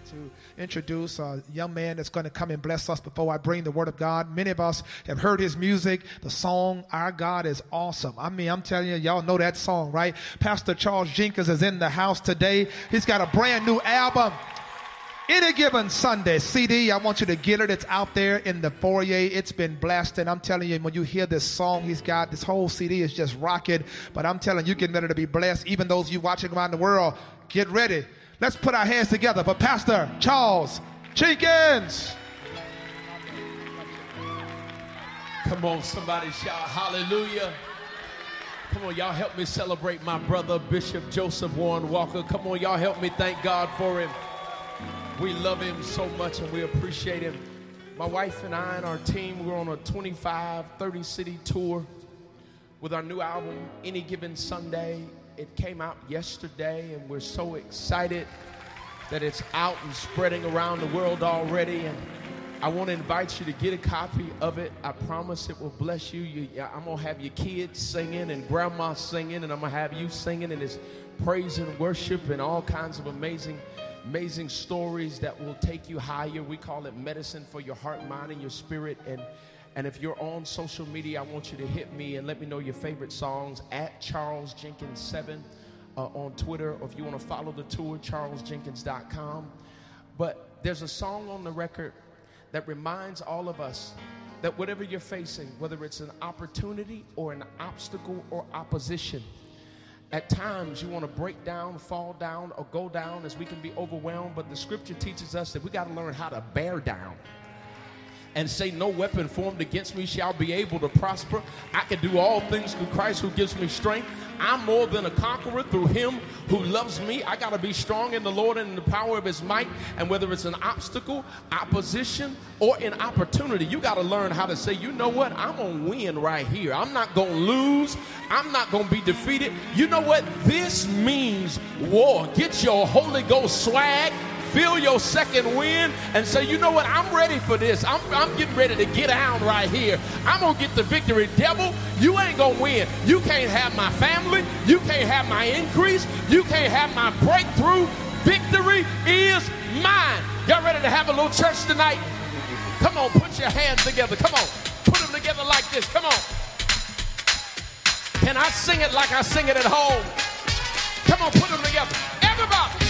to introduce a young man that's going to come and bless us before I bring the word of God. Many of us have heard his music, the song, Our God is Awesome. I mean, I'm telling you, y'all know that song, right? Pastor Charles Jenkins is in the house today. He's got a brand new album, Any Given Sunday CD. I want you to get it. It's out there in the foyer. It's been blasting. I'm telling you, when you hear this song he's got, this whole CD is just rocking. But I'm telling you, getting ready to be blessed. Even those of you watching around the world, get ready. Let's put our hands together for Pastor Charles Jenkins. Come on, somebody shout hallelujah. Come on, y'all help me celebrate my brother, Bishop Joseph Warren Walker. Come on, y'all help me thank God for him. We love him so much and we appreciate him. My wife and I and our team, we're on a 25, 30-city tour with our new album, Any Given Sunday. It came out yesterday, and we're so excited that it's out and spreading around the world already. And I want to invite you to get a copy of it. I promise it will bless you. I'm going to have your kids singing and grandma singing, and I'm going to have you singing, and it's praise and worship and all kinds of amazing stories that will take you higher. We call it medicine for your heart, mind, and your spirit. And if you're on social media, I want you to hit me and let me know your favorite songs at Charles Jenkins 7 on Twitter, or if you want to follow the tour, charlesjenkins.com. But there's a song on the record that reminds all of us that whatever you're facing, whether it's an opportunity or an obstacle or opposition, at times you want to break down, fall down, or go down, as we can be overwhelmed. But the scripture teaches us that we got to learn how to bear down and say, no weapon formed against me shall be able to prosper. I can do all things through Christ who gives me strength. I'm more than a conqueror through him who loves me. I got to be strong in the Lord and in the power of his might. And whether it's an obstacle, opposition, or an opportunity, you got to learn how to say, you know what? I'm going to win right here. I'm not going to lose. I'm not going to be defeated. You know what? This means war. Get your Holy Ghost swag. Feel your second wind and say, you know what, I'm ready for this. I'm getting ready to get out right here. I'm going to get the victory. Devil, you ain't going to win. You can't have my family. You can't have my increase. You can't have my breakthrough. Victory is mine. Y'all ready to have a little church tonight? Come on, put your hands together. Come on, put them together like this. Come on. Can I sing it like I sing it at home? Come on, put them together. Everybody.